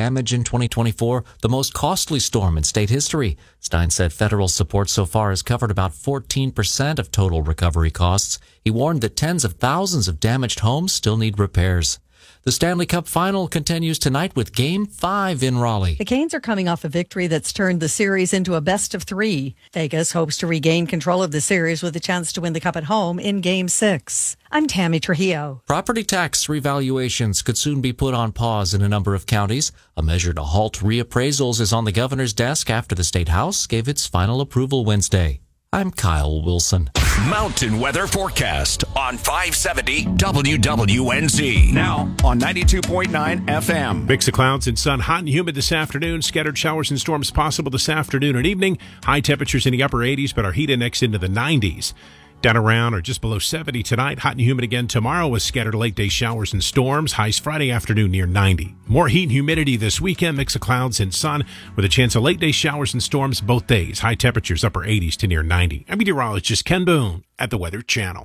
damage in 2024, the most costly storm in state history. Stein said federal support so far has covered about 14% of total recovery costs. He warned that tens of thousands of damaged homes still need repairs. The Stanley Cup Final continues tonight with Game 5 in Raleigh. The Canes are coming off a victory that's turned the series into a best-of-3. Vegas hopes to regain control of the series with a chance to win the Cup at home in Game 6. I'm Tammy Trujillo. Property tax revaluations could soon be put on pause in a number of counties. A measure to halt reappraisals is on the governor's desk after the State House gave its final approval Wednesday. I'm Kyle Wilson. Mountain weather forecast on 570 WWNZ. Now on 92.9 FM. Mix of clouds and sun, hot and humid this afternoon. Scattered showers and storms possible this afternoon and evening. High temperatures in the upper 80s, but our heat index into the 90s. Down around or just below 70 tonight. Hot and humid again tomorrow with scattered late-day showers and storms. Highs Friday afternoon near 90. More heat and humidity this weekend. Mix of clouds and sun with a chance of late-day showers and storms both days. High temperatures upper 80s to near 90. I'm meteorologist Ken Boone at the Weather Channel.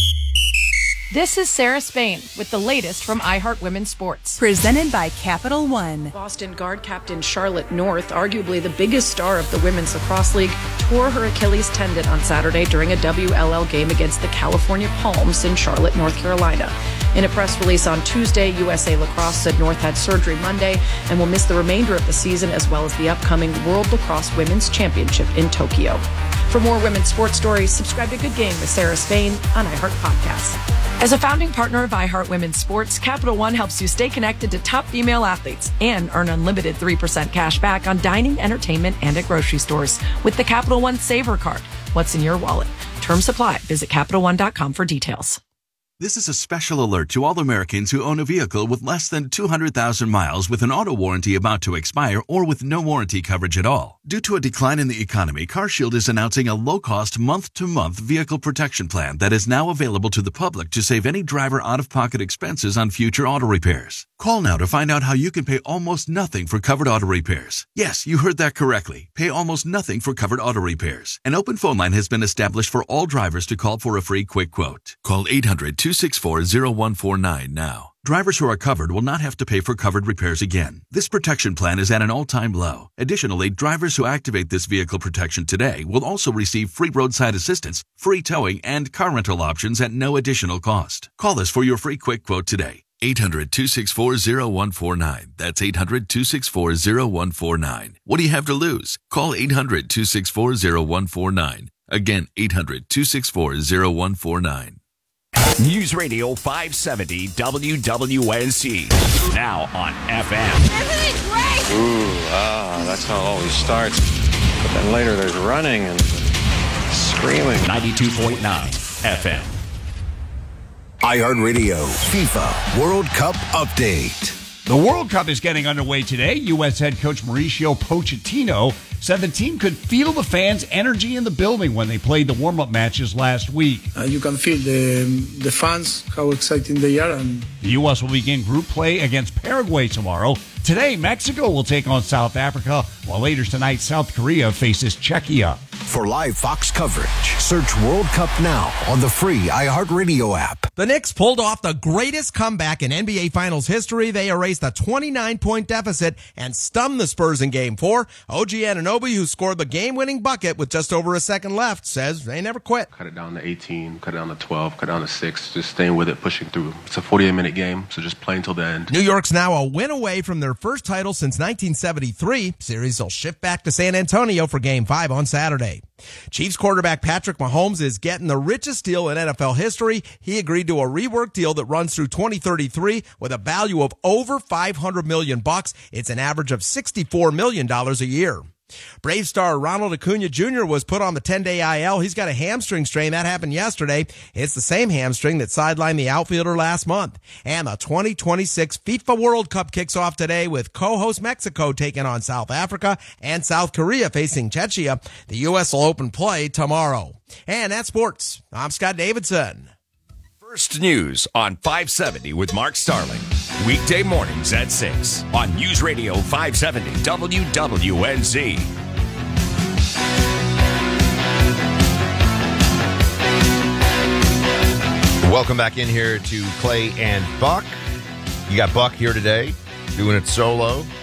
This is Sarah Spain with the latest from iHeart Women's Sports. Presented by Capital One. Boston Guard captain Charlotte North, arguably the biggest star of the Women's Lacrosse League, tore her Achilles tendon on Saturday during a WLL game against the California Palms in Charlotte, North Carolina. In a press release on Tuesday, USA Lacrosse said North had surgery Monday and will miss the remainder of the season as well as the upcoming World Lacrosse Women's Championship in Tokyo. For more women's sports stories, subscribe to Good Game with Sarah Spain on iHeart Podcasts. As a founding partner of iHeart Women's Sports, Capital One helps you stay connected to top female athletes and earn unlimited 3% cash back on dining, entertainment, and at grocery stores with the Capital One Saver Card. What's in your wallet? Terms apply. Visit CapitalOne.com for details. This is a special alert to all Americans who own a vehicle with less than 200,000 miles with an auto warranty about to expire or with no warranty coverage at all. Due to a decline in the economy, CarShield is announcing a low-cost month-to-month vehicle protection plan that is now available to the public to save any driver out-of-pocket expenses on future auto repairs. Call now to find out how you can pay almost nothing for covered auto repairs. Yes, you heard that correctly. Pay almost nothing for covered auto repairs. An open phone line has been established for all drivers to call for a free quick quote. Call 800-264-0149 now. Drivers who are covered will not have to pay for covered repairs again. This protection plan is at an all-time low. Additionally, drivers who activate this vehicle protection today will also receive free roadside assistance, free towing, and car rental options at no additional cost. Call us for your free quick quote today. 800-264-0149. That's 800-264-0149. What do you have to lose? Call 800-264-0149. Again, 800-264-0149. News Radio 570 WWNC. Now on FM. Isn't it great? Ooh, that's how it always starts. But then later there's running and screaming. 92.9 FM. iHeartRadio FIFA World Cup Update. The World Cup is getting underway today. U.S. head coach Mauricio Pochettino said the team could feel the fans' energy in the building when they played the warm-up matches last week. You can feel the fans, how excited they are. And the U.S. will begin group play against Paraguay tomorrow. Today, Mexico will take on South Africa, while later tonight, South Korea faces Czechia. For live Fox coverage, search World Cup now on the free iHeartRadio app. The Knicks pulled off the greatest comeback in NBA Finals history. They erased a 29-point deficit and stunned the Spurs in Game 4. OG Anunoby, who scored the game-winning bucket with just over a second left, says they never quit. Cut it down to 18, cut it down to 12, cut it down to 6, just staying with it, pushing through. It's a 48-minute game, so just play until the end. New York's now a win away from their first title since 1973. Series will shift back to San Antonio for Game 5 on Saturday. Chiefs quarterback Patrick Mahomes is getting the richest deal in NFL history. He agreed to a rework deal that runs through 2033 with a value of over $500 million. It's an average of $64 million a year. Brave star Ronald Acuna Jr. was put on the 10-day IL. He's got a hamstring strain. That happened yesterday. It's the same hamstring that sidelined the outfielder last month. And the 2026 FIFA World Cup kicks off today with co-host Mexico taking on South Africa and South Korea facing Czechia. The U.S. will open play tomorrow. And that's sports. I'm Scott Davidson. First News on 570 with Mark Starling. Weekday mornings at 6 on News Radio 570 WWNZ. Welcome back in here to Clay and Buck. You got Buck here today doing it solo.